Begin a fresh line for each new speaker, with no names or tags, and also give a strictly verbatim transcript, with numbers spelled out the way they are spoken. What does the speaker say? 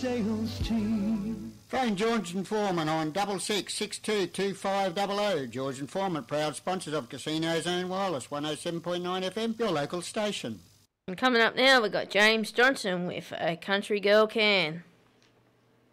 sales team.
Phone George and Foreman on double six six two two five double oh. George and Foreman, proud sponsors of Casino Zone Wireless, one oh seven point nine F M, your local station.
And coming up now, we've got James Johnson with A Country Girl Can.